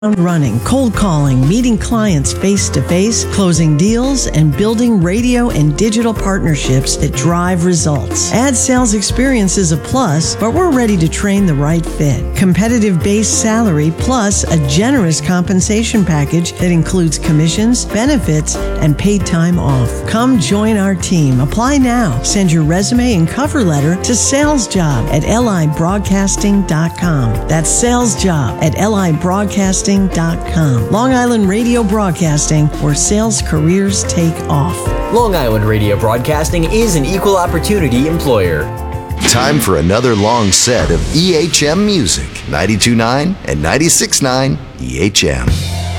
Running, cold calling, meeting clients face-to-face, closing deals, and building radio and digital partnerships that drive results. Ad sales experience is a plus, but we're ready to train the right fit. Competitive base salary plus a generous compensation package that includes commissions, benefits, and paid time off. Come join our team. Apply now. Send your resume and cover letter to salesjob@libroadcasting.com. That's salesjob@libroadcasting.com. Long Island Radio Broadcasting, where sales careers take off. Long Island Radio Broadcasting is an equal opportunity employer. Time for another long set of EHM music. 92.9 and 96.9 EHM.